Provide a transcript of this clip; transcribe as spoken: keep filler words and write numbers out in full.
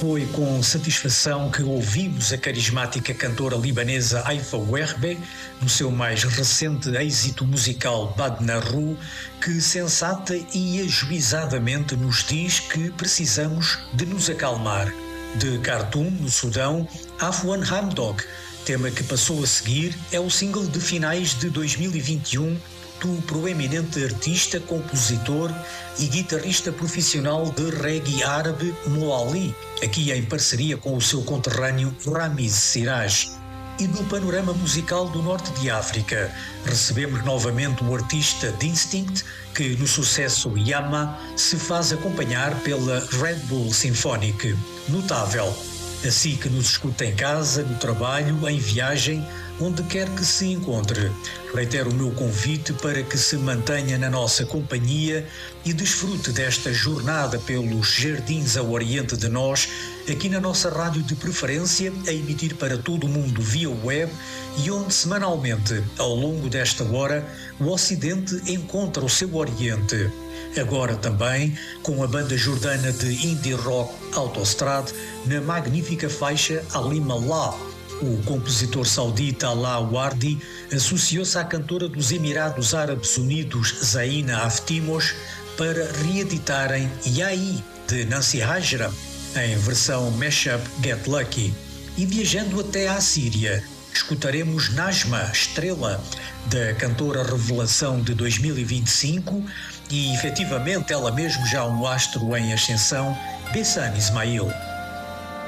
Foi com satisfação que ouvimos a carismática cantora libanesa Haifa Ouerbe, no seu mais recente êxito musical Badna Ru, que sensata e ajuizadamente nos diz que precisamos de nos acalmar. De Khartoum, no Sudão, Afwan Hamdok, tema que passou a seguir, é o single de finais de dois mil e vinte e um do proeminente artista, compositor e guitarrista profissional de reggae árabe Moali, aqui em parceria com o seu conterrâneo Ramiz Siraj. E do panorama musical do norte de África, recebemos novamente o artista Distinct, que no sucesso Yama se faz acompanhar pela Red Bull Symphonic. Notável. Assim que nos escuta em casa, no trabalho, em viagem, onde quer que se encontre. Reitero o meu convite para que se mantenha na nossa companhia e desfrute desta jornada pelos jardins ao oriente de nós, aqui na nossa rádio de preferência, a emitir para todo o mundo via web e onde semanalmente, ao longo desta hora, o Ocidente encontra o seu Oriente. Agora também com a banda jordana de indie rock Autostrad na magnífica faixa Alima La. O compositor saudita Alaa Wardi associou-se à cantora dos Emirados Árabes Unidos Zaina Aftimos para reeditarem Yai, de Nancy Hajram, em versão mashup Get Lucky. E viajando até à Síria, escutaremos Najma, Estrela, da cantora revelação de dois mil e vinte e cinco e, efetivamente, ela mesmo já um astro em ascensão, Bessan Ismail.